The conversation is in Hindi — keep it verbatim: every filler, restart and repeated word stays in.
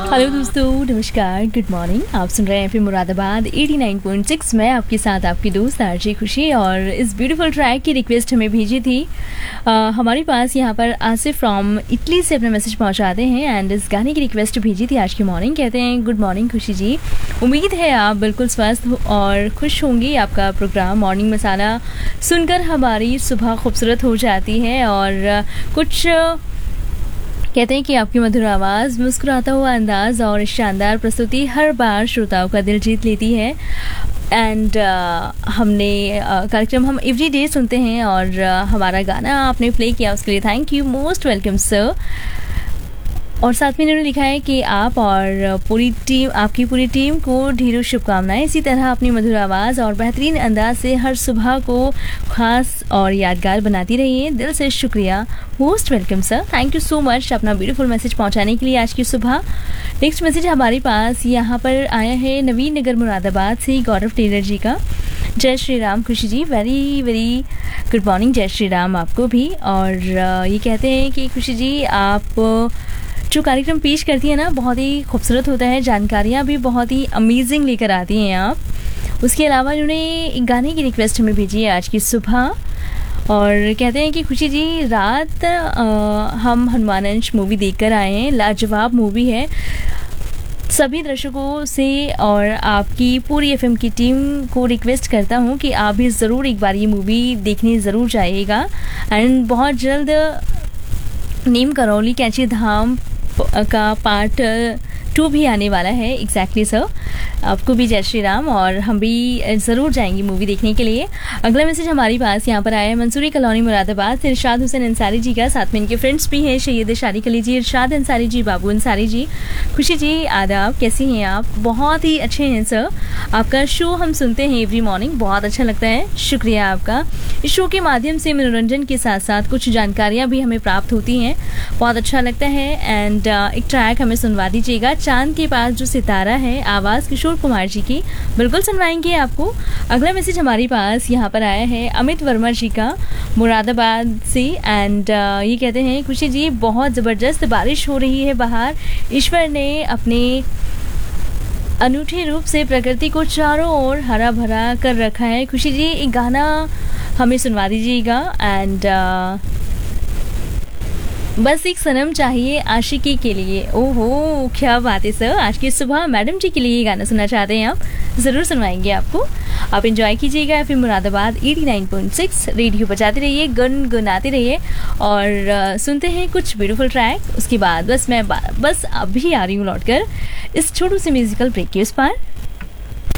हेलो दोस्तों, नमस्कार, गुड मॉर्निंग। आप सुन रहे हैं फिर Moradabad eighty nine point six. मैं आपके साथ आपकी दोस्त आरजे खुशी। और इस ब्यूटीफुल ट्रैक की रिक्वेस्ट हमें भेजी थी आ, हमारे पास यहाँ पर आसिफ फ्रॉम इटली से अपना मैसेज पहुँचाते हैं एंड इस गाने की रिक्वेस्ट भेजी थी आज की मॉर्निंग। कहते हैं गुड मॉर्निंग खुशी जी, उम्मीद है आप बिल्कुल स्वस्थ और खुश होंगी। आपका प्रोग्राम मॉर्निंग मसाला सुनकर हमारी सुबह खूबसूरत हो जाती है और कुछ कहते हैं कि आपकी मधुर आवाज़, मुस्कुराता हुआ अंदाज़ और शानदार प्रस्तुति हर बार श्रोताओं का दिल जीत लेती है। एंड uh, हमने uh, कार्यक्रम हम एवरी डे सुनते हैं और uh, हमारा गाना आपने प्ले किया, उसके लिए thank you, most welcome sir. और साथ में इन्होंने लिखा है कि आप और पूरी टीम आपकी पूरी टीम को ढेरों शुभकामनाएं। इसी तरह अपनी मधुर आवाज़ और बेहतरीन अंदाज से हर सुबह को खास और यादगार बनाती रहिए। दिल से शुक्रिया, most welcome sir, thank you so much अपना ब्यूटीफुल मैसेज पहुंचाने के लिए आज की सुबह। नेक्स्ट मैसेज हमारे पास यहाँ पर आया है नवीन नगर मुरादाबाद से गौरव टेलर जी का। जय श्री राम खुशी जी, वेरी वेरी गुड मॉर्निंग, जय श्री राम आपको भी। और ये कहते हैं कि खुशी जी आप जो कार्यक्रम पेश करती है ना बहुत ही खूबसूरत होता है, जानकारियाँ भी बहुत ही अमेजिंग लेकर आती हैं आप। उसके अलावा उन्होंने गाने की रिक्वेस्ट हमें भेजी है आज की सुबह और कहते हैं कि खुशी जी रात आ, हम हनुमानंश मूवी देखकर आए हैं, लाजवाब मूवी है। सभी दर्शकों से और आपकी पूरी एफएम की टीम को रिक्वेस्ट करता हूँ कि आप भी ज़रूर एक बार ये मूवी देखने ज़रूर जाइएगा। एंड बहुत जल्द नीम करौली कैंची धाम का पार्ट टू भी आने वाला है। एग्जैक्टली सर, आपको भी जय श्री राम और हम भी ज़रूर जाएंगे मूवी देखने के लिए। अगला मैसेज हमारे पास यहाँ पर आया है मंसूरी कॉलोनी मुरादाबाद से इरशाद हुसैन अंसारी जी का। साथ में इनके फ्रेंड्स भी हैं सैयद शारिक अली जी, इरशाद अंसारी जी, बाबू अंसारी जी। खुशी जी आदाब, कैसी हैं आप? बहुत ही अच्छे हैं सर। आपका शो हम सुनते हैं एवरी मॉर्निंग, बहुत अच्छा लगता है, शुक्रिया आपका। इस शो के माध्यम से मनोरंजन के साथ साथ कुछ जानकारियाँ भी हमें प्राप्त होती हैं, बहुत अच्छा लगता है। एंड एक ट्रैक हमें सुनवा दीजिएगा, चांद के पास जो सितारा है, आवाज़ किशोर कुमार जी की, बिल्कुल सुनवाएंगे आपको। अगला मैसेज हमारे पास यहाँ पर आया है अमित वर्मा जी का मुरादाबाद से। एंड uh, ये कहते हैं खुशी जी बहुत ज़बरदस्त बारिश हो रही है बाहर, ईश्वर ने अपने अनूठे रूप से प्रकृति को चारों ओर हरा भरा कर रखा है। खुशी जी एक गाना हमें सुनवा दीजिएगा। एंड uh, बस एक सनम चाहिए आशिकी के लिए। ओहो क्या बात है सर, आज की सुबह मैडम जी के लिए ये गाना सुनना चाहते हैं आप, ज़रूर सुनवाएंगे आपको। आप एंजॉय कीजिएगा फिर Moradabad eighty nine point six, radio बजाते रहिए, गुनगुनाते रहिए और आ, सुनते हैं कुछ ब्यूटीफुल ट्रैक। उसके बाद बस मैं बस अभी आ रही हूँ लौटकर इस छोटू से म्यूजिकल ब्रेक के उस पार।